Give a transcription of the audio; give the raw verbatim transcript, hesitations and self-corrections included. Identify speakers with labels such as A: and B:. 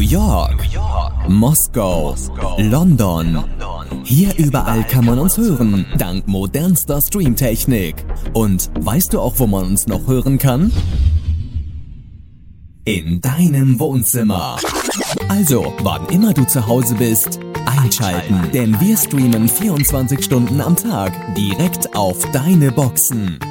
A: York, Moskau, London. Hier überall kann man uns hören, dank modernster Streamtechnik. Und weißt du auch, wo man uns noch hören kann? In deinem Wohnzimmer. Also, wann immer du zu Hause bist, einschalten, denn wir streamen vierundzwanzig Stunden am Tag direkt auf deine Boxen.